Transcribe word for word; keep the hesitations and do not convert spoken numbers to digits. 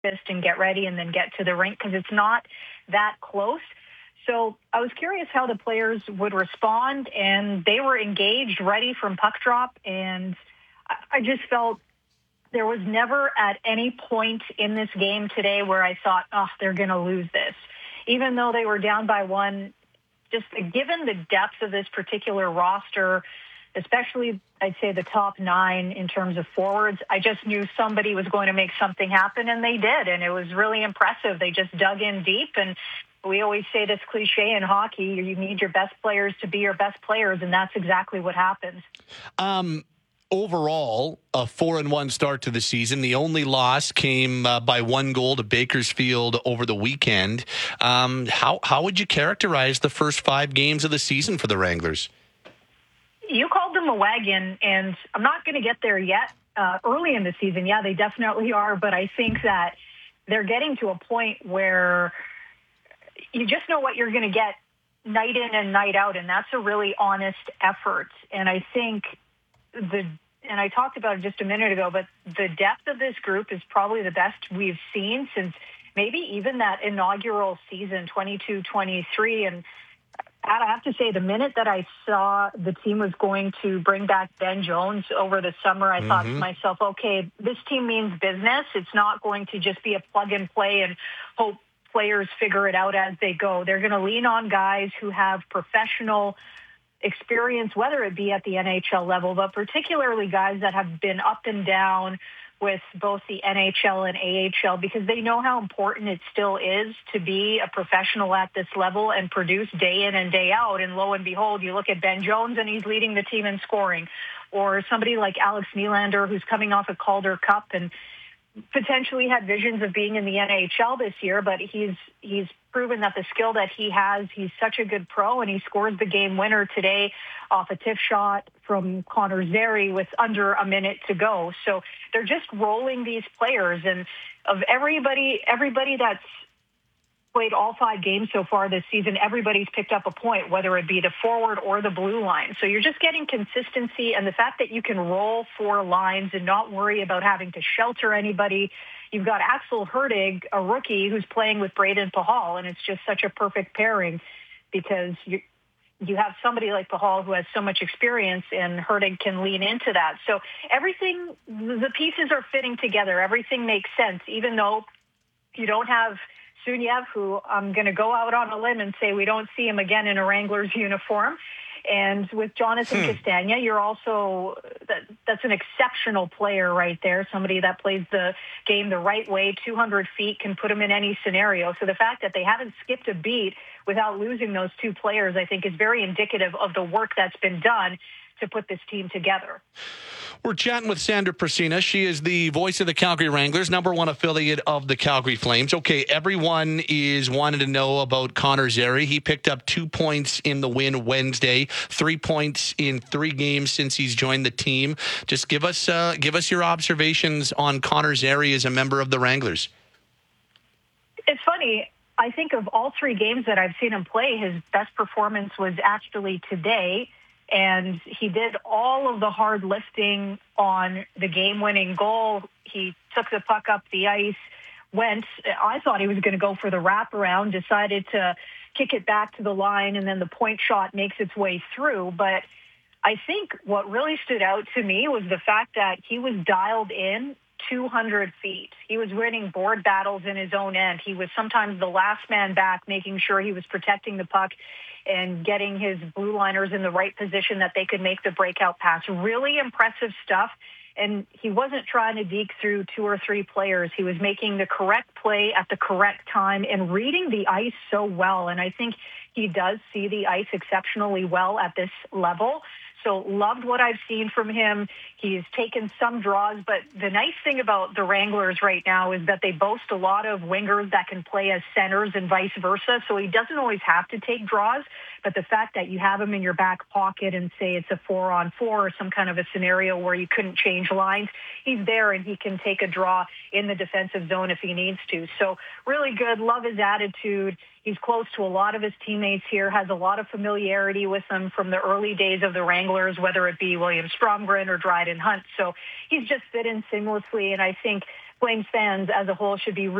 breakfast and get ready and then get to the rink because it's not that close. So I was curious how the players would respond, and they were engaged, ready from puck drop, and I just felt there was never at any point in this game today where I thought, oh, they're going to lose this. Even though they were down by one, just given the depth of this particular roster, especially I'd say the top nine in terms of forwards, I just knew somebody was going to make something happen, and they did, and it was really impressive. They just dug in deep, and we always say this cliche in hockey, you need your best players to be your best players, and that's exactly what happened. Um, overall, a four and one start to the season. The only loss came uh, by one goal to Bakersfield over the weekend. Um, how how would you characterize the first five games of the season for the Wranglers? You called them a wagon, and I'm not going to get there yet. Uh, early in the season, yeah, they definitely are, but I think that they're getting to a point where you just know what you're going to get night in and night out, and that's a really honest effort. And I think the, and I talked about it just a minute ago, but the depth of this group is probably the best we've seen since maybe even that inaugural season, twenty-two twenty-three. And I have to say, the minute that I saw the team was going to bring back Ben Jones over the summer, I mm-hmm. thought to myself, okay, this team means business. It's not going to just be a plug and play and hope players figure it out as they go. They're going to lean on guys who have professional experience, whether it be at the N H L level, but particularly guys that have been up and down with both the N H L and A H L, because they know how important it still is to be a professional at this level and produce day in and day out. And lo and behold, you look at Ben Jones and he's leading the team in scoring, or somebody like Alex Nylander who's coming off a Calder Cup and potentially had visions of being in the N H L this year, but he's he's proven that the skill that he has, he's such a good pro, and he scored the game winner today off a tip shot from Connor Zary with under a minute to go. So they're just rolling these players, and of everybody, everybody that's played all five games so far this season, everybody's picked up a point, whether it be the forward or the blue line. So you're just getting consistency, and the fact that you can roll four lines and not worry about having to shelter anybody. You've got Axel Herdig, a rookie, who's playing with Braden Pahal, and it's just such a perfect pairing because you you have somebody like Pahal who has so much experience, and Herdig can lean into that. So everything, the pieces are fitting together. Everything makes sense, even though you don't have Suniev, who I'm going to go out on a limb and say we don't see him again in a Wranglers uniform. And with Jonathan hmm. Castagna, you're also, that, that's an exceptional player right there, somebody that plays the game the right way, two hundred feet, can put him in any scenario. So the fact that they haven't skipped a beat without losing those two players, I think, is very indicative of the work that's been done to put this team together. We're chatting with Sandra Prasina. She is the voice of the Calgary Wranglers, number one affiliate of the Calgary Flames. Okay, everyone is wanting to know about Connor Zary. He picked up two points in the win Wednesday, three points in three games since he's joined the team. Just give us uh, give us your observations on Connor Zary as a member of the Wranglers. It's funny. I think of all three games that I've seen him play, his best performance was actually today. And he did all of the hard lifting on the game-winning goal. He took the puck up the ice, went. I thought he was going to go for the wraparound, decided to kick it back to the line, and then the point shot makes its way through. But I think what really stood out to me was the fact that he was dialed in two hundred feet. He was winning board battles in his own end. He was sometimes the last man back, making sure he was protecting the puck and getting his blue liners in the right position that they could make the breakout pass. Really impressive stuff. And he wasn't trying to deke through two or three players. He was making the correct play at the correct time and reading the ice so well. And I think he does see the ice exceptionally well at this level. So loved what I've seen from him. He's taken some draws, but the nice thing about the Wranglers right now is that they boast a lot of wingers that can play as centers and vice versa. So he doesn't always have to take draws, but the fact that you have him in your back pocket and say it's a four on four or some kind of a scenario where you couldn't change lines, he's there and he can take a draw in the defensive zone if he needs to. So really good. Love his attitude. He's close to a lot of his teammates here, has a lot of familiarity with them from the early days of the Wranglers, whether it be William Stromgren or Dryden Hunt. So he's just fit in seamlessly, and I think Flames fans as a whole should be